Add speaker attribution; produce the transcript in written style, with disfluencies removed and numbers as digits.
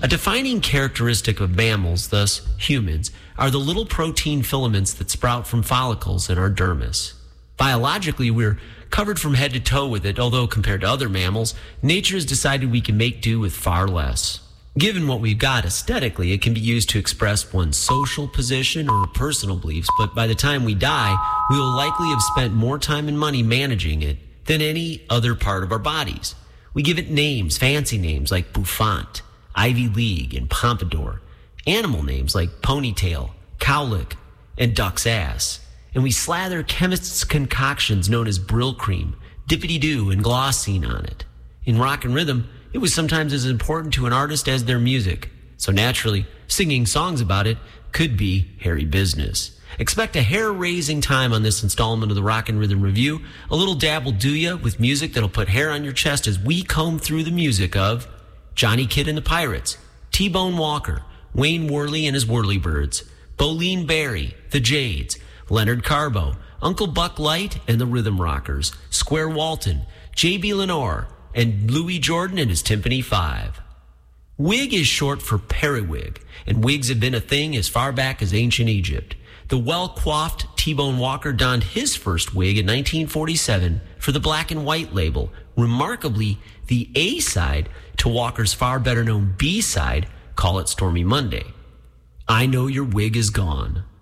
Speaker 1: A defining characteristic of mammals, thus humans, are the little protein filaments that sprout from follicles in our dermis. Biologically, we're covered from head to toe with it, although compared to other mammals, nature has decided we can make do with far less. Given what we've got aesthetically, it can be used to express one's social position or personal beliefs, but by the time we die, we will likely have spent more time and money managing it than any other part of our bodies. We give it names, fancy names like bouffant, Ivy League, and pompadour, animal names like ponytail, cowlick, and duck's ass. And we slather chemists' concoctions known as Brill cream, dippity-doo, and glossine on it. In rock and rhythm, it was sometimes as important to an artist as their music. So naturally, singing songs about it could be hairy business. Expect a hair-raising time on this installment of the Rock and Rhythm Review. A little dab will do ya with music that'll put hair on your chest as we comb through the music of Johnny Kidd and the Pirates, T-Bone Walker, Wayne Worley and his Whirlybirds, Boleen Berry, the Jades, Leonard Carbo, Uncle Buck Light and the Rhythm Rockers, Square Walton, J.B. Lenore, and Louis Jordan and his Timpani Five. Wig is short for periwig, and wigs have been a thing as far back as ancient Egypt. The well-coiffed T-Bone Walker donned his first wig in 1947 for the Black and White label, remarkably the A-side to Walker's far better-known B-side, Call It Stormy Monday. I Know Your Wig Is Gone.